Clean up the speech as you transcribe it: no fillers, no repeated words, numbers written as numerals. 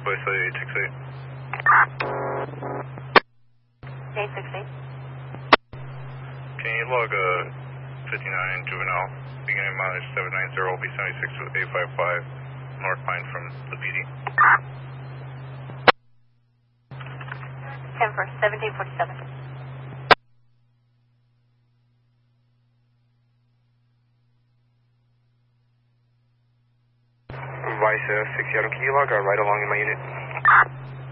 Voice 868. 868. Can you log a 59 juvenile? Beginning mileage 790 will be 76 with 855 North Pine from the PD. 10 for 1747. Vice 6 Seattle, can you log right along in my unit?